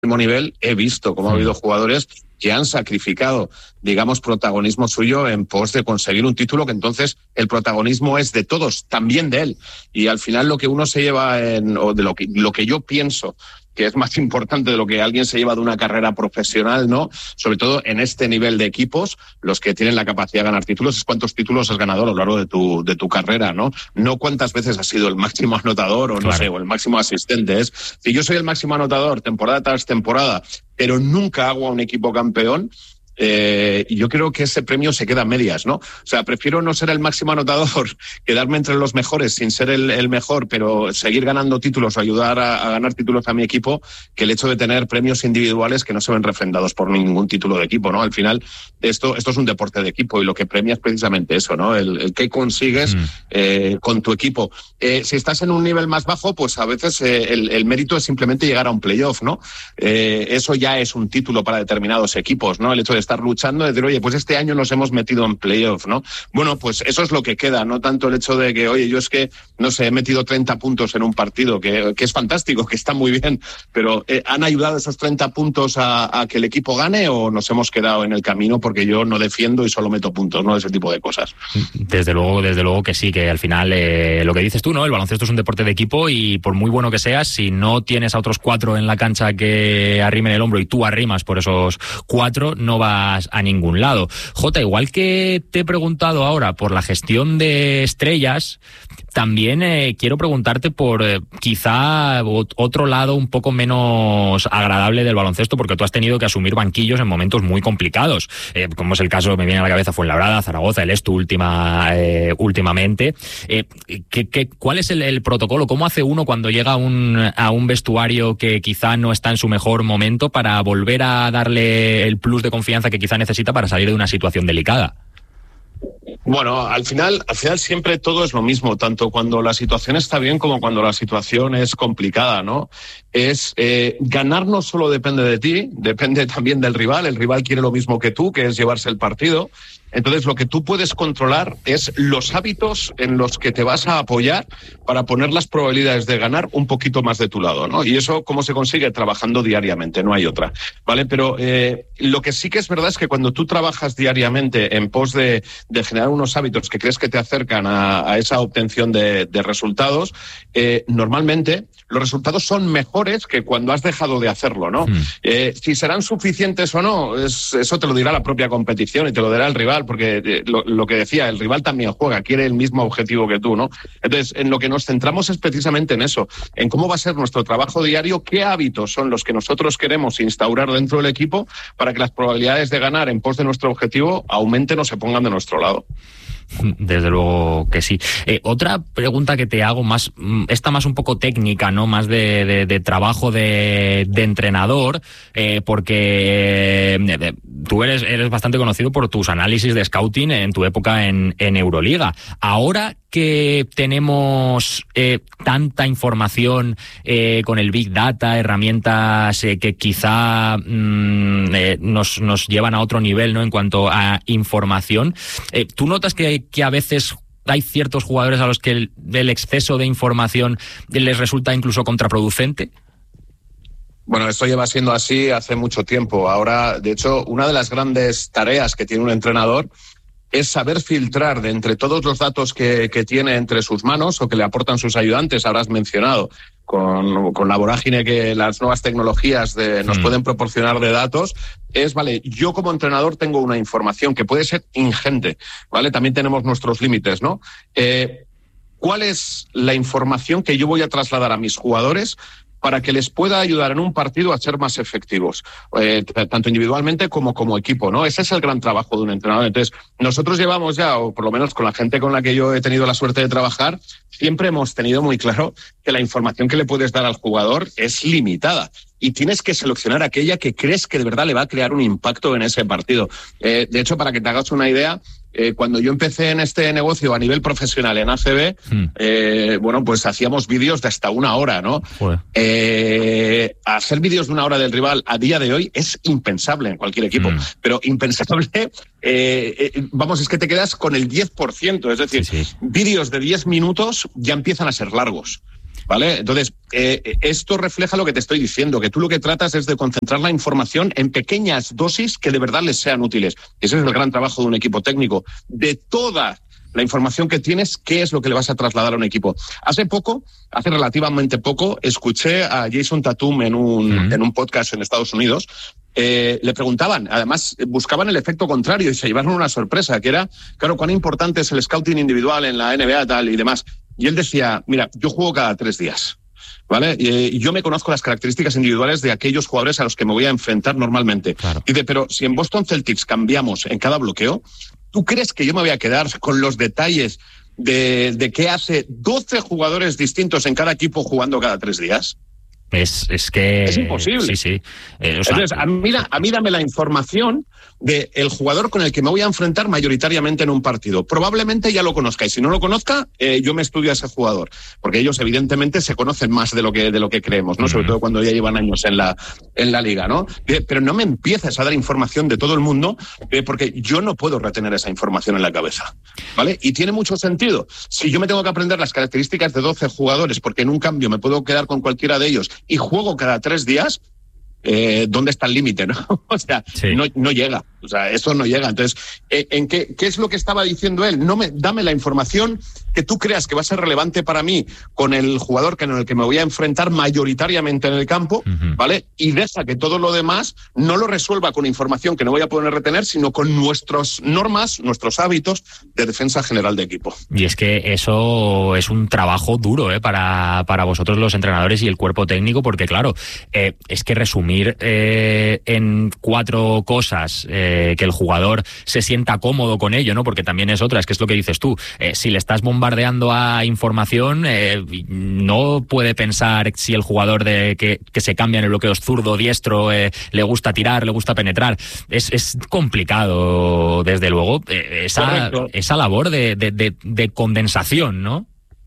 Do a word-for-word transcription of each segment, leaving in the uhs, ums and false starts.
nivel, he visto cómo ha habido jugadores que han sacrificado, digamos, protagonismo suyo en pos de conseguir un título, que entonces el protagonismo es de todos, también de él. Y al final lo que uno se lleva, en, o de lo que, lo que yo pienso que es más importante de lo que alguien se lleva de una carrera profesional, ¿no? Sobre todo en este nivel de equipos, los que tienen la capacidad de ganar títulos, es cuántos títulos has ganado a lo largo de tu, de tu carrera, ¿no? No cuántas veces has sido el máximo anotador o no claro. sé, o el máximo asistente. Es, si yo soy el máximo anotador temporada tras temporada, pero nunca hago a un equipo campeón, Eh, yo creo que ese premio se queda a medias, ¿no? O sea, prefiero no ser el máximo anotador, quedarme entre los mejores sin ser el, el mejor, pero seguir ganando títulos o ayudar a, a ganar títulos a mi equipo, que el hecho de tener premios individuales que no se ven refrendados por ningún título de equipo, ¿no? Al final, esto, esto es un deporte de equipo y lo que premia es precisamente eso, ¿no? El, el que consigues mm. eh, con tu equipo. Eh, si estás en un nivel más bajo, pues a veces eh, el, el mérito es simplemente llegar a un playoff, ¿no? Eh, eso ya es un título para determinados equipos, ¿no? El hecho de estar luchando, de decir, oye, pues este año nos hemos metido en playoff, ¿no? Bueno, pues eso es lo que queda, no tanto el hecho de que, oye, yo es que, no sé, he metido treinta puntos en un partido, que, que es fantástico, que está muy bien, pero eh, ¿han ayudado esos treinta puntos a, a que el equipo gane o nos hemos quedado en el camino porque yo no defiendo y solo meto puntos, ¿no? Ese tipo de cosas. Desde luego, desde luego que sí, que al final eh, lo que dices tú, ¿no? El baloncesto es un deporte de equipo y por muy bueno que seas, si no tienes a otros cuatro en la cancha que arrimen el hombro y tú arrimas por esos cuatro, no va a ningún lado. Jota, igual que te he preguntado ahora por la gestión de estrellas, también eh, quiero preguntarte por eh, quizá otro lado un poco menos agradable del baloncesto, porque tú has tenido que asumir banquillos en momentos muy complicados, eh, como es el caso, me viene a la cabeza Fuenlabrada, Zaragoza, el Estu última, eh, últimamente. Eh, ¿qué, qué, ¿Cuál es el, el protocolo? ¿Cómo hace uno cuando llega a un, a un vestuario que quizá no está en su mejor momento para volver a darle el plus de confianza que quizá necesita para salir de una situación delicada? Bueno, al final, al final siempre todo es lo mismo, tanto cuando la situación está bien como cuando la situación es complicada, ¿no? Es eh, ganar no solo depende de ti, depende también del rival. El rival quiere lo mismo que tú, que es llevarse el partido. Entonces, lo que tú puedes controlar es los hábitos en los que te vas a apoyar para poner las probabilidades de ganar un poquito más de tu lado, ¿no? Y eso, ¿cómo se consigue? Trabajando diariamente, no hay otra, ¿vale? Pero eh, lo que sí que es verdad es que cuando tú trabajas diariamente en pos de, de generar unos hábitos que crees que te acercan a, a esa obtención de, de resultados, eh, normalmente los resultados son mejores que cuando has dejado de hacerlo, ¿no? Mm. Eh, si serán suficientes o no, es, eso te lo dirá la propia competición y te lo dirá el rival, porque eh, lo, lo que decía, el rival también juega, quiere el mismo objetivo que tú, ¿no? Entonces, en lo que nos centramos es precisamente en eso, en cómo va a ser nuestro trabajo diario, qué hábitos son los que nosotros queremos instaurar dentro del equipo para que las probabilidades de ganar en pos de nuestro objetivo aumenten o se pongan de nuestro lado. Desde luego que sí. Eh, otra pregunta que te hago, más esta más un poco técnica, ¿no? Más de, de, de trabajo de, de entrenador, eh, porque eh, tú eres, eres bastante conocido por tus análisis de scouting en tu época en, en Euroliga. Ahora que tenemos eh, tanta información eh, con el Big Data, herramientas eh, que quizá mm, eh, nos, nos llevan a otro nivel, ¿no? En cuanto a información, eh, ¿tú notas que que a veces hay ciertos jugadores a los que el, el exceso de información les resulta incluso contraproducente? Bueno, esto lleva siendo así hace mucho tiempo. Ahora, de hecho, una de las grandes tareas que tiene un entrenador es saber filtrar de entre todos los datos que, que tiene entre sus manos o que le aportan sus ayudantes. Ahora has mencionado con, con la vorágine que las nuevas tecnologías de, nos mm. pueden proporcionar de datos. Es, vale, yo como entrenador tengo una información que puede ser ingente, ¿vale? También tenemos nuestros límites, ¿no? Eh, ¿Cuál es la información que yo voy a trasladar a mis jugadores para que les pueda ayudar en un partido a ser más efectivos, eh, tanto individualmente como como equipo, ¿no? Ese es el gran trabajo de un entrenador. Entonces, nosotros llevamos ya, o por lo menos con la gente con la que yo he tenido la suerte de trabajar, siempre hemos tenido muy claro que la información que le puedes dar al jugador es limitada. Y tienes que seleccionar aquella que crees que de verdad le va a crear un impacto en ese partido. Eh, de hecho, para que te hagas una idea, eh, cuando yo empecé en este negocio a nivel profesional en A C B, hmm. eh, bueno, pues hacíamos vídeos de hasta una hora, ¿no? Eh, hacer vídeos de una hora del rival a día de hoy es impensable en cualquier equipo, hmm. pero impensable, eh, eh, vamos, es que te quedas con el diez por ciento, es decir, sí, sí. vídeos de diez minutos ya empiezan a ser largos. ¿Vale? Entonces, eh, esto refleja lo que te estoy diciendo, que tú lo que tratas es de concentrar la información en pequeñas dosis que de verdad les sean útiles. Ese es el gran trabajo de un equipo técnico. De toda la información que tienes, ¿qué es lo que le vas a trasladar a un equipo? Hace poco, hace relativamente poco, escuché a Jason Tatum en un, uh-huh. en un podcast en Estados Unidos. Eh, le preguntaban, además buscaban el efecto contrario y se llevaron una sorpresa, que era, claro, cuán importante es el scouting individual en la N B A tal y demás. Y él decía, mira, yo juego cada tres días, ¿vale? Y yo me conozco las características individuales de aquellos jugadores a los que me voy a enfrentar normalmente. Claro. Y dice, pero si en Boston Celtics cambiamos en cada bloqueo, ¿tú crees que yo me voy a quedar con los detalles de, de qué hace doce jugadores distintos en cada equipo jugando cada tres días? Es, es que... Es imposible. Sí, sí. Eh, o sea, Entonces, a mí, a mí dame la información del jugador con el que me voy a enfrentar mayoritariamente en un partido. Probablemente ya lo conozca, y si no lo conozca, eh, yo me estudio a ese jugador. Porque ellos, evidentemente, se conocen más de lo que, de lo que creemos, ¿no? Mm. Sobre todo cuando ya llevan años en la, en la liga, ¿no? Eh, pero no me empieces a dar información de todo el mundo, eh, porque yo no puedo retener esa información en la cabeza, ¿vale? Y tiene mucho sentido. Si yo me tengo que aprender las características de doce jugadores, porque en un cambio me puedo quedar con cualquiera de ellos, y juego cada tres días, eh, ¿dónde está el límite, no? O sea, sí. no, no llega. O sea, eso no llega. Entonces, eh, ¿en qué, qué es lo que estaba diciendo él? No me, dame la información que tú creas que va a ser relevante para mí con el jugador con el que me voy a enfrentar mayoritariamente en el campo, uh-huh. ¿vale? Y deja que todo lo demás no lo resuelva con información que no voy a poder retener, sino con nuestras normas, nuestros hábitos de defensa general de equipo. Y es que eso es un trabajo duro, ¿eh? para, para vosotros los entrenadores y el cuerpo técnico, porque claro, eh, es que resumir eh, en cuatro cosas, eh, que el jugador se sienta cómodo con ello, ¿no? Porque también es otra, es que es lo que dices tú, eh, si le estás bombardeando a información, eh, no puede pensar si el jugador de que, que se cambia en el bloqueo es zurdo, diestro, eh, le gusta tirar, le gusta penetrar. Es, es complicado, desde luego, eh, esa, esa labor de, de, de, de condensación, ¿no?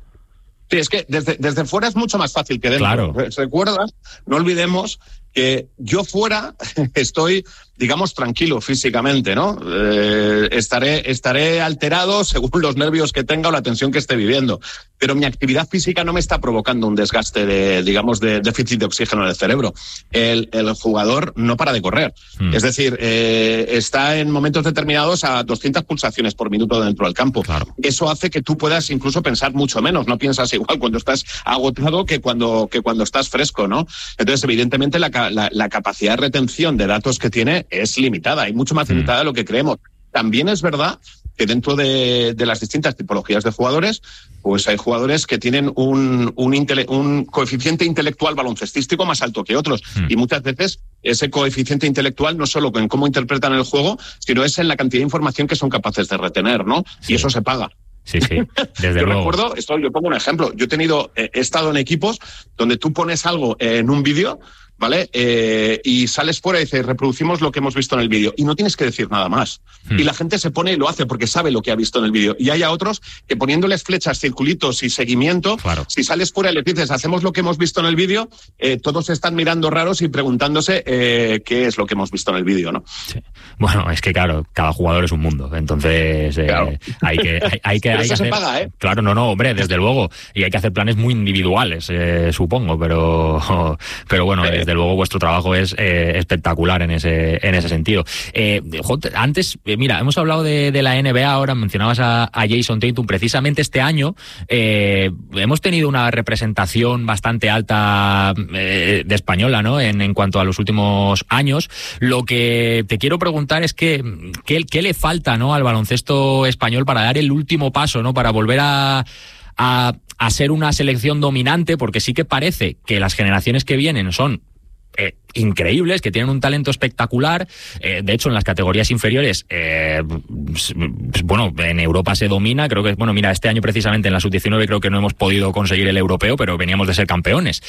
Sí, es que desde, desde fuera es mucho más fácil que dentro. Claro. ¿Recuerdas? No olvidemos que yo fuera estoy, digamos, tranquilo físicamente, ¿no? Eh, estaré, estaré alterado según los nervios que tenga o la tensión que esté viviendo. Pero mi actividad física no me está provocando un desgaste de, digamos, de déficit de oxígeno en el cerebro. El, el jugador no para de correr. Mm. Es decir, eh, está en momentos determinados a doscientas pulsaciones por minuto dentro del campo. Claro. Eso hace que tú puedas incluso pensar mucho menos. No piensas igual cuando estás agotado que cuando, que cuando estás fresco, ¿no? Entonces, evidentemente, la, la, la capacidad de retención de datos que tiene es limitada y mucho más limitada mm. de lo que creemos. También es verdad que dentro de, de las distintas tipologías de jugadores, pues hay jugadores que tienen un, un, intele, un coeficiente intelectual baloncestístico más alto que otros. Mm. Y muchas veces ese coeficiente intelectual no solo en cómo interpretan el juego, sino es en la cantidad de información que son capaces de retener, ¿no? Sí. Y eso se paga. Sí, sí, desde yo luego. recuerdo, esto, yo pongo un ejemplo, yo he tenido, he estado en equipos donde tú pones algo en un vídeo, ¿vale? Eh, y sales fuera y dices, reproducimos lo que hemos visto en el vídeo. Y no tienes que decir nada más. Hmm. Y la gente se pone y lo hace porque sabe lo que ha visto en el vídeo. Y hay a otros que poniéndoles flechas, circulitos y seguimiento, claro. si sales fuera y les dices, hacemos lo que hemos visto en el vídeo, eh, todos están mirando raros y preguntándose eh, qué es lo que hemos visto en el vídeo, ¿no? Sí. Bueno, es que claro, cada jugador es un mundo. Entonces, eh, claro. hay que, hay, hay que, pero hay eso que se hacer... paga, ¿eh? Claro, no, no, hombre, desde luego. Y hay que hacer planes muy individuales, eh, supongo, pero, pero bueno, eh. desde luego vuestro trabajo es eh, espectacular en ese en ese sentido. Eh, antes, eh, mira, hemos hablado de, de la N B A, ahora mencionabas a, a Jason Tatum. Precisamente este año eh, hemos tenido una representación bastante alta eh, de española, ¿no? En, en cuanto a los últimos años. Lo que te quiero preguntar es que ¿qué, qué le falta, ¿no?, al baloncesto español para dar el último paso, ¿no?, para volver a a, a ser una selección dominante? Porque sí que parece que las generaciones que vienen son Eh, increíbles, que tienen un talento espectacular. Eh, de hecho, en las categorías inferiores, eh, pues, bueno, en Europa se domina. Creo que, bueno, mira, este año precisamente en la sub diecinueve creo que no hemos podido conseguir el europeo, pero veníamos de ser campeones.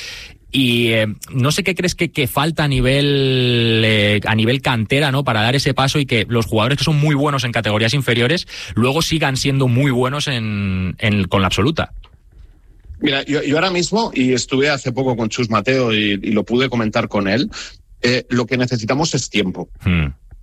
Y eh, no sé qué crees que, que falta a nivel eh, a nivel cantera, ¿no?, para dar ese paso y que los jugadores que son muy buenos en categorías inferiores luego sigan siendo muy buenos en, en con la absoluta. Mira, yo, yo ahora mismo, y estuve hace poco con Chus Mateo y, y lo pude comentar con él, eh, lo que necesitamos es tiempo. Hmm.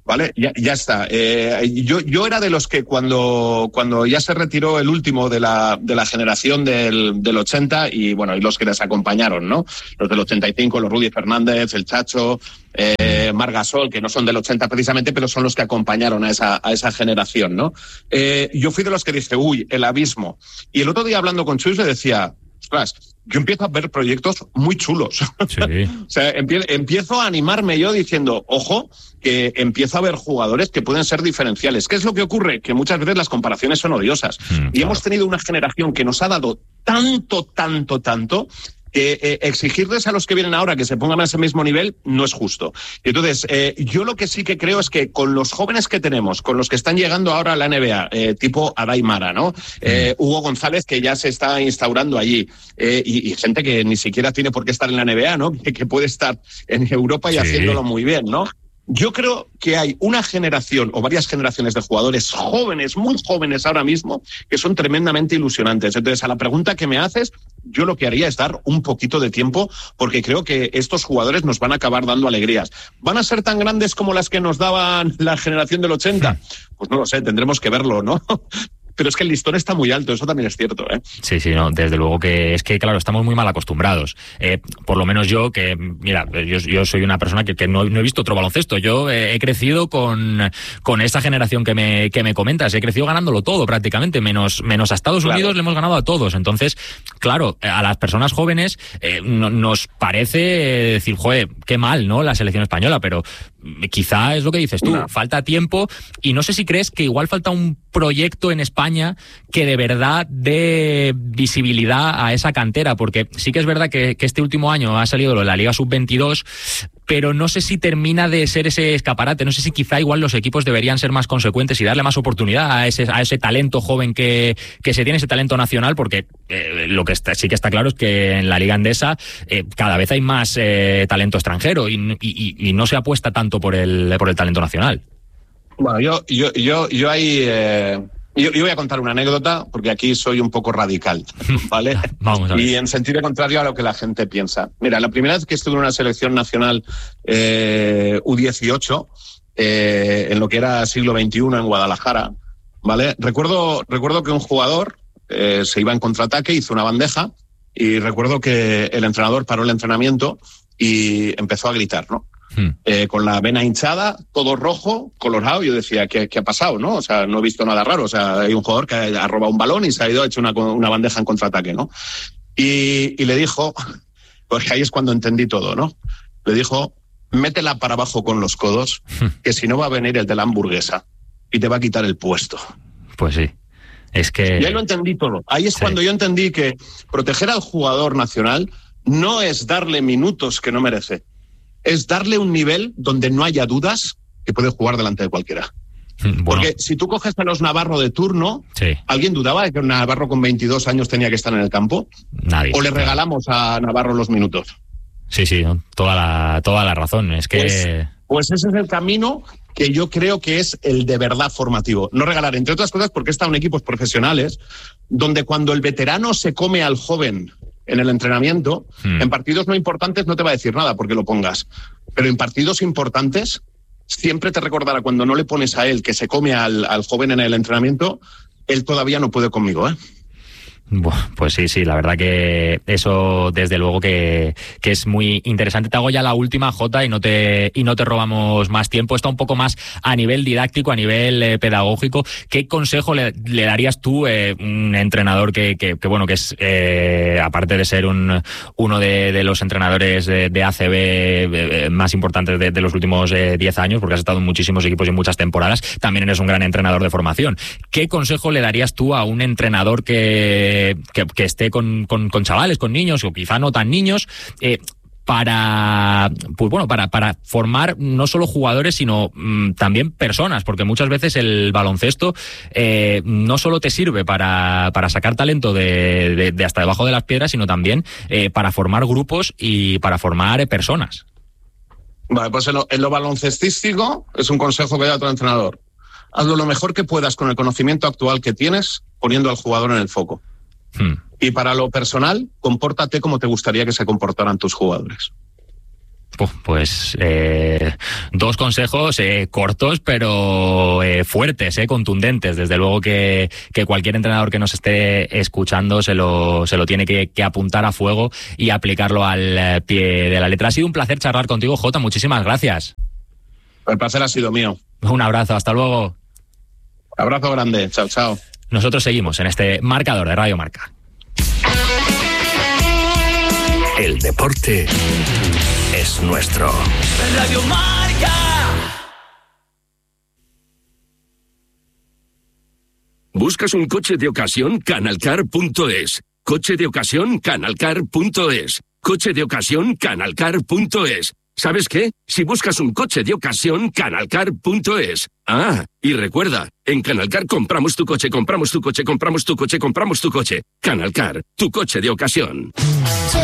Vale, ya, ya está. Eh, yo, yo era de los que cuando, cuando ya se retiró el último de la, de la generación del, del ochenta y bueno, y los que les acompañaron, ¿no? Los del ochenta y cinco, los Rudy Fernández, el Chacho, eh, Marc Gasol, que no son del ochenta precisamente, pero son los que acompañaron a esa, a esa generación, ¿no? Eh, yo fui de los que dije, uy, el abismo. Y el otro día hablando con Chus le decía, ostras, yo empiezo a ver proyectos muy chulos. Sí. O sea, empie- empiezo a animarme yo diciendo, ojo, que empiezo a ver jugadores que pueden ser diferenciales. ¿Qué es lo que ocurre? Que muchas veces las comparaciones son odiosas. Mm, y claro. Hemos tenido una generación que nos ha dado tanto, tanto, tanto, que eh, exigirles a los que vienen ahora que se pongan a ese mismo nivel no es justo. Entonces, eh, yo lo que sí que creo es que con los jóvenes que tenemos, con los que están llegando ahora a la N B A, eh, tipo Adai Mara, ¿no? Eh, Hugo González, que ya se está instaurando allí, eh, y, y gente que ni siquiera tiene por qué estar en la N B A, ¿no? Que, que puede estar en Europa y sí. haciéndolo muy bien, ¿no? Yo creo que hay una generación o varias generaciones de jugadores jóvenes, muy jóvenes ahora mismo, que son tremendamente ilusionantes. Entonces, a la pregunta que me haces, yo lo que haría es dar un poquito de tiempo, porque creo que estos jugadores nos van a acabar dando alegrías. ¿Van a ser tan grandes como las que nos daban la generación del ochenta? Pues no lo sé, tendremos que verlo, ¿no? Pero es que el listón está muy alto, eso también es cierto, ¿eh? Sí, sí, no, desde luego que es que, claro, estamos muy mal acostumbrados. Eh, por lo menos yo, que, mira, yo, yo soy una persona que, que no, no he visto otro baloncesto. Yo eh, he crecido con, con esa generación que me, que me comentas. He crecido ganándolo todo prácticamente, menos, menos a Estados claro. Unidos le hemos ganado a todos. Entonces, claro, a las personas jóvenes eh, no, nos parece decir, joder, qué mal, ¿no? La selección española, pero quizá es lo que dices tú, no. falta tiempo y no sé si crees que igual falta un proyecto en España que de verdad dé visibilidad a esa cantera, porque sí que es verdad que, que este último año ha salido lo de la Liga sub veintidós, pero no sé si termina de ser ese escaparate, no sé si quizá igual los equipos deberían ser más consecuentes y darle más oportunidad a ese, a ese talento joven que, que se tiene, ese talento nacional, porque eh, lo que está, sí que está claro es que en la Liga Endesa eh, cada vez hay más eh, talento extranjero y, y, y no se apuesta tanto por el, por el talento nacional. Bueno, yo, yo, yo, yo ahí... Eh... Yo, yo voy a contar una anécdota, porque aquí soy un poco radical, ¿vale? Vamos a ver. Y en sentido contrario a lo que la gente piensa. Mira, la primera vez que estuve en una selección nacional eh, U dieciocho, eh, en lo que era siglo veintiuno en Guadalajara, ¿vale? Recuerdo, recuerdo que un jugador eh, se iba en contraataque, hizo una bandeja, y recuerdo que el entrenador paró el entrenamiento y empezó a gritar, ¿no? Hmm. Eh, con la vena hinchada, todo rojo, colorado. Yo decía, ¿qué, ¿qué ha pasado? ¿No? O sea, no he visto nada raro. O sea, hay un jugador que ha robado un balón y se ha ido a echar una, una bandeja en contraataque, ¿no? Y, y le dijo, porque ahí es cuando entendí todo, ¿no? Le dijo, métela para abajo con los codos, que si no va a venir el de la hamburguesa y te va a quitar el puesto. Pues sí. Es que... Y ahí lo entendí todo. Ahí es sí. cuando yo entendí que proteger al jugador nacional no es darle minutos que no merece. Es darle un nivel donde no haya dudas que puede jugar delante de cualquiera. Bueno. Porque si tú coges a los Navarro de turno, sí. ¿alguien dudaba de que un Navarro con veintidós años tenía que estar en el campo? Nadie. ¿O le regalamos a Navarro los minutos? Sí, sí, toda la, toda la razón. Es que... Pues, pues ese es el camino que yo creo que es el de verdad formativo. No regalar, entre otras cosas, porque están en equipos profesionales, donde cuando el veterano se come al joven en el entrenamiento, hmm. en partidos no importantes no te va a decir nada porque lo pongas, pero en partidos importantes siempre te recordará cuando no le pones a él que se come al, al joven en el entrenamiento, él todavía no puede conmigo, ¿eh? Bueno, pues sí, sí, la verdad que eso desde luego que, que es muy interesante. Te hago ya la última, Jota, y no te y no te robamos más tiempo. Está un poco más a nivel didáctico, a nivel eh, pedagógico. ¿Qué consejo le, le darías tú, eh, un entrenador que, que, que bueno, que es, eh, aparte de ser un uno de, de los entrenadores de, de A C B eh, más importantes de, de los últimos diez eh, años, porque has estado en muchísimos equipos y en muchas temporadas, también eres un gran entrenador de formación. ¿Qué consejo le darías tú a un entrenador que Que, que esté con, con, con chavales, con niños, o quizá no tan niños, eh, para, pues bueno, para, para formar no solo jugadores, sino mmm, también personas, porque muchas veces el baloncesto eh, no solo te sirve para, para sacar talento de, de, de hasta debajo de las piedras, sino también eh, para formar grupos y para formar eh, personas. Vale, pues en lo, en lo baloncestístico es un consejo que da a tu entrenador. Hazlo lo mejor que puedas con el conocimiento actual que tienes, poniendo al jugador en el foco. Hmm. Y para lo personal, compórtate como te gustaría que se comportaran tus jugadores. Pues eh, dos consejos eh, cortos, pero eh, fuertes, eh, contundentes. Desde luego que, que cualquier entrenador que nos esté escuchando se lo, se lo tiene que, que apuntar a fuego y aplicarlo al pie de la letra. Ha sido un placer charlar contigo, Jota. Muchísimas gracias. El placer ha sido mío. Un abrazo, hasta luego. Abrazo grande, chao, chao. Nosotros seguimos en este marcador de Radio Marca. El deporte es nuestro. Radio Marca. ¿Buscas un coche de ocasión? Canalcar punto es. Coche de ocasión, Canalcar punto es. Coche de ocasión, Canalcar punto es. ¿Sabes qué? Si buscas un coche de ocasión, Canalcar punto es. Ah, y recuerda, en Canalcar compramos tu coche, compramos tu coche, compramos tu coche, compramos tu coche. Canalcar, tu coche de ocasión.